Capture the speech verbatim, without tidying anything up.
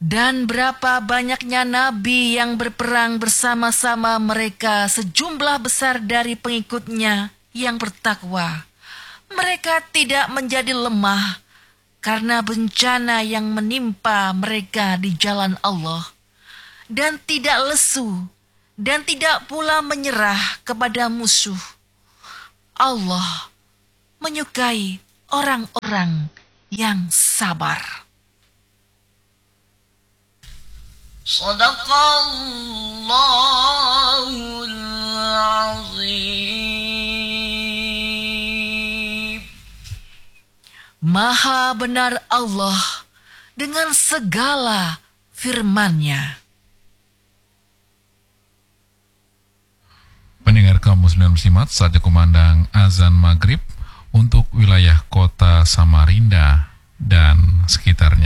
Dan berapa banyaknya nabi yang berperang bersama-sama mereka sejumlah besar dari pengikutnya yang bertakwa. Mereka tidak menjadi lemah karena bencana yang menimpa mereka di jalan Allah, dan tidak lesu dan tidak pula menyerah kepada musuh. Allah menyukai orang-orang yang sabar. Shadaqallahul azim. Maha benar Allah dengan segala firman-Nya. Pendengar kaum muslimin muslimat, saatnya kumandang azan maghrib untuk wilayah kota Samarinda dan sekitarnya.